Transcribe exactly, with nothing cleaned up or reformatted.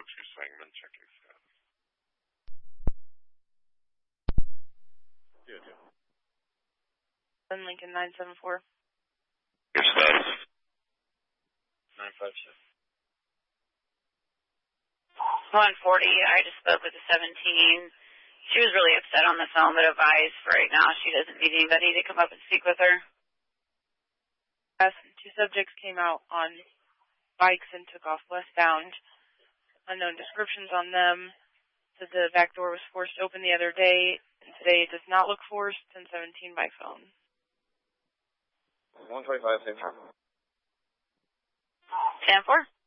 two Sangamon, checking status. Good, yeah. Lincoln nine seven four. Your status? nine five six. one forty, I just spoke with the seventeen. She was really upset on the phone, but advised for right now she doesn't need anybody to come up and speak with her. Yes, two subjects came out on bikes and took off westbound. Unknown descriptions on them. Said the back door was forced open the other day, and today it does not look forced. ten seventeen by phone. one twenty-five, same time. ten four.